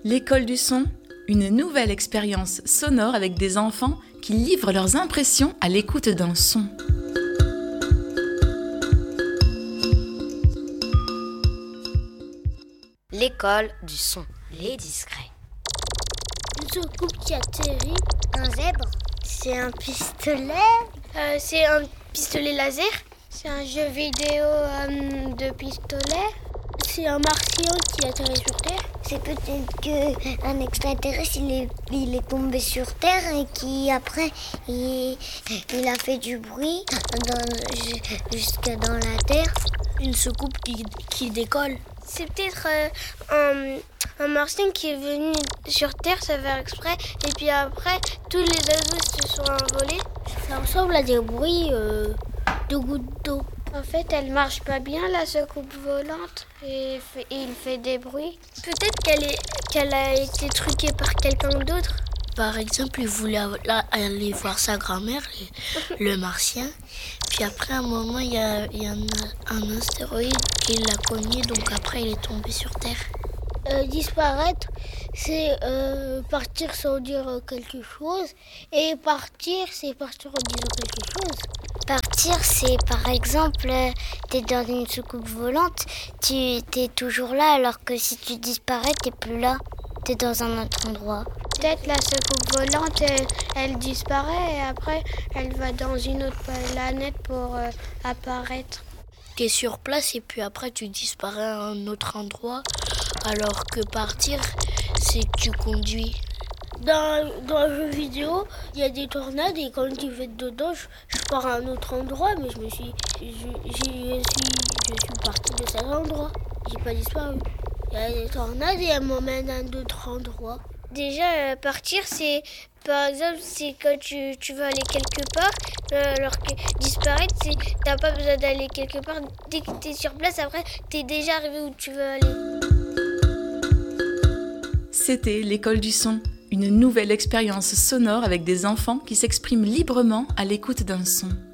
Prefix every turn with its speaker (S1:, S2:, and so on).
S1: L'école du son, une nouvelle expérience sonore avec des enfants qui livrent leurs impressions à l'écoute d'un son.
S2: L'école du son, les discrets.
S3: Une soucoupe qui atterrit.
S4: Un zèbre.
S3: C'est un pistolet. C'est un pistolet laser. C'est un jeu vidéo de pistolet. C'est un martien qui atterrit sur Terre.
S4: C'est peut-être qu'un extraterrestre il est tombé sur Terre et qui après il a fait du bruit jusque dans la Terre.
S3: Une soucoupe qui décolle. C'est peut-être un martien qui est venu sur Terre, ça faire exprès, et puis après, tous les oiseaux se sont envolés.
S4: Ça ressemble à des bruits de gouttes d'eau.
S3: En fait, elle marche pas bien, la soucoupe volante, et il fait des bruits. Peut-être qu'elle a été truquée par quelqu'un d'autre.
S5: Par exemple, il voulait aller voir sa grand-mère, le martien. Puis après, à un moment, il y a un astéroïde qui l'a cogné, donc après, il est tombé sur Terre.
S3: Disparaître, c'est partir sans dire quelque chose. Et partir, c'est partir en disant quelque chose.
S4: Partir, c'est par exemple, t'es dans une soucoupe volante, t'es toujours là, alors que si tu disparais, t'es plus là, t'es dans un autre endroit.
S3: Peut-être la soucoupe volante, elle disparaît et après, elle va dans une autre planète pour apparaître.
S5: T'es sur place et puis après, tu disparais à un autre endroit, alors que partir, c'est que tu conduis.
S3: Dans un jeu vidéo, il y a des tornades et quand je vais dedans, je pars à un autre endroit, mais je suis partie de cet endroit. J'ai pas disparu. Il y a des tornades et elles m'emmènent à un autre endroit. Déjà, partir, c'est par exemple, c'est quand tu veux aller quelque part, alors que disparaître, c'est t'as pas besoin d'aller quelque part. Dès que t'es sur place, après, t'es déjà arrivé où tu veux aller.
S1: C'était l'école du son, une nouvelle expérience sonore avec des enfants qui s'expriment librement à l'écoute d'un son.